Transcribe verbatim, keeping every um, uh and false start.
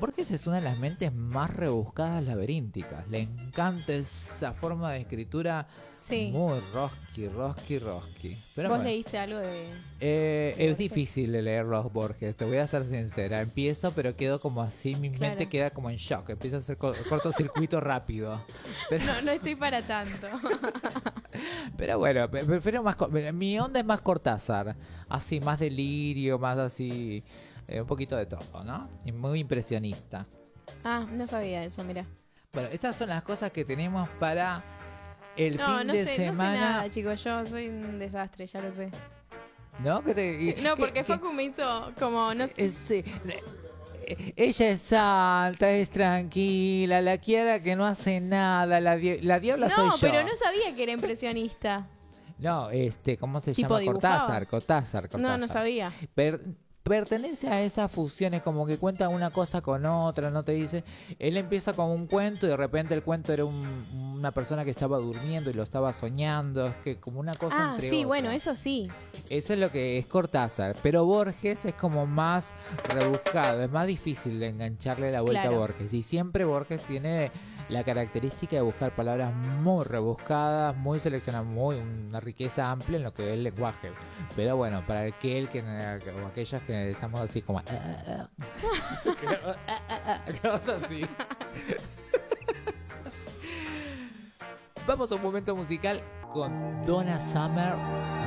Borges es una de las mentes más rebuscadas laberínticas. Le encanta esa forma de escritura Sí. muy rosky, rosky, rosky. Pero ¿Vos bueno, leíste algo de...? eh, de es Borges? difícil de leer los Borges, te voy a ser sincera. Empiezo, pero quedo como así, mi Claro. mente queda como en shock. Empieza a hacer co- cortocircuito rápido. Pero, No, no estoy para tanto. pero bueno, pre- prefiero más... co- Mi onda es más Cortázar. Así, más delirio, más así... eh, un poquito de todo, ¿no? Y muy impresionista. Ah, no sabía eso, mira. Bueno, estas son las cosas que tenemos para el No, fin no de sé, no sé semana. nada, chicos. Yo soy un desastre, ya lo sé. ¿No? ¿Qué te- y- No, qué- porque qué- Facu me hizo como, no sé. es, eh, eh, ella es alta, es tranquila, la Kiara que no hace nada, la, di- la diabla soy No, yo. pero no sabía que era impresionista. No, este, ¿cómo se Tipo, llama? dibujaba. Cortázar, Cortázar, Cortázar. No, no sabía. Per- pertenece a esas fusiones, como que cuenta una cosa con otra, no te dice. Él empieza con un cuento y de repente el cuento era un- una persona que estaba durmiendo y lo estaba soñando, es que como una cosa Ah, entre sí, otra. bueno, eso sí. Eso es lo que es Cortázar, pero Borges es como más rebuscado, es más difícil de engancharle la vuelta Claro. a Borges. Y siempre Borges tiene la característica de buscar palabras muy rebuscadas, muy seleccionadas, muy una riqueza amplia en lo que es el lenguaje. Pero bueno, para aquel que o aquellos que estamos así como ah, ah, ah, cosas así. Vamos a un momento musical con Donna Summer